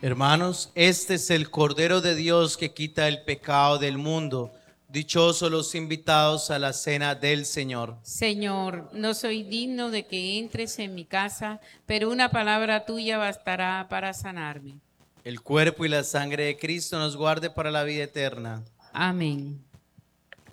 Hermanos, este es el Cordero de Dios que quita el pecado del mundo. Dichosos los invitados a la cena del Señor. Señor, no soy digno de que entres en mi casa, pero una palabra tuya bastará para sanarme. El cuerpo y la sangre de Cristo nos guarde para la vida eterna. Amén.